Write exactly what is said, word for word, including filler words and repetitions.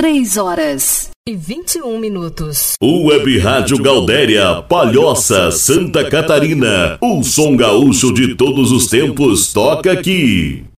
três horas e vinte e um minutos. Web Rádio Galdéria, Palhoça, Santa Catarina. O som gaúcho de todos os tempos toca aqui.